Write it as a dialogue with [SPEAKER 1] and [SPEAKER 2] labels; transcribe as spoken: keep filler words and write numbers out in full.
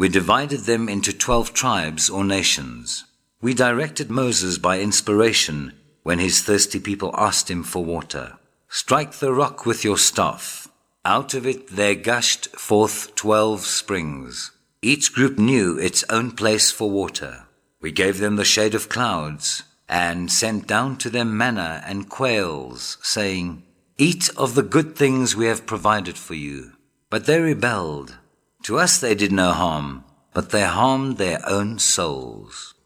[SPEAKER 1] We divided them into twelve tribes or nations. We directed Moses by inspiration when his thirsty people asked him for water. Strike the rock with your staff. Out of it there gushed forth twelve springs. Each group knew its own place for water. We gave them the shade of clouds and sent down to them manna and quails, saying, Eat of the good things we have provided for you. But they rebelled. To us they did no harm, but they harmed their own souls.